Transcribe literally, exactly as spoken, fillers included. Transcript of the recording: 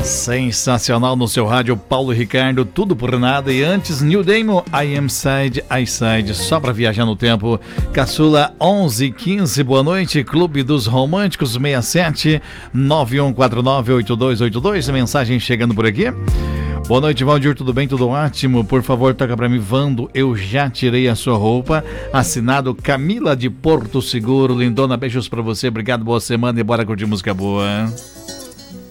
Sensacional no seu rádio, Paulo Ricardo, tudo por nada. E antes, New Demo, I Am Side, I Side, só pra viajar no tempo. Caçula onze quinze, boa noite. Clube dos Românticos sessenta e sete, nove um quatro nove, oito dois oito dois. Mensagem chegando por aqui. Boa noite, Valdir, tudo bem? Tudo ótimo? Por favor, toca pra mim, Vando, eu já tirei a sua roupa. Assinado Camila de Porto Seguro. Lindona, beijos pra você, obrigado, boa semana e bora curtir música boa.